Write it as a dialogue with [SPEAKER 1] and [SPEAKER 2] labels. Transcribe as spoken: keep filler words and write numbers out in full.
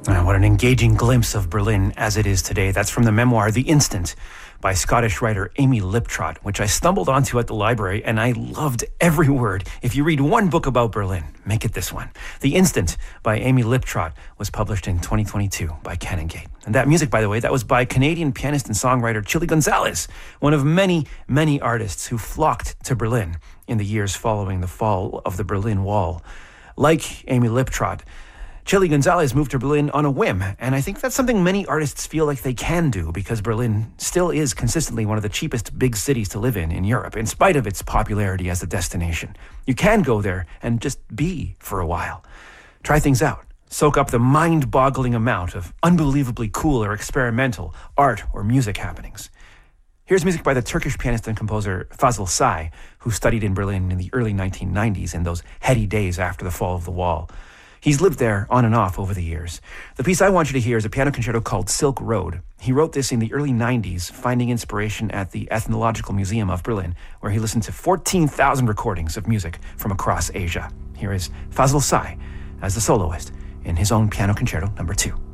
[SPEAKER 1] Oh, what an engaging glimpse of Berlin as it is today. That's from the memoir The Instant by Scottish writer Amy Liptrot, which I stumbled onto at the library, and I loved every word. If you read one book about Berlin, make it this one. The Instant by Amy Liptrot was published in twenty twenty-two by Canongate. And that music, by the way, that was by Canadian pianist and songwriter Chili Gonzalez, one of many, many artists who flocked to Berlin in the years following the fall of the Berlin Wall. Like Amy Liptrot, Chili Gonzalez moved to Berlin on a whim, and I think that's something many artists feel like they can do because Berlin still is consistently one of the cheapest big cities to live in in Europe, in spite of its popularity as a destination. You can go there and just be for a while. Try things out. Soak up the mind-boggling amount of unbelievably cool or experimental art or music happenings. Here's music by the Turkish pianist and composer Fazıl Say, who studied in Berlin in the early nineteen nineties in those heady days after the fall of the wall. He's lived there on and off over the years. The piece I want you to hear is a piano concerto called Silk Road. He wrote this in the early nineties, finding inspiration at the Ethnological Museum of Berlin, where he listened to fourteen thousand recordings of music from across Asia. Here is Fazıl Say as the soloist in his own piano concerto number two.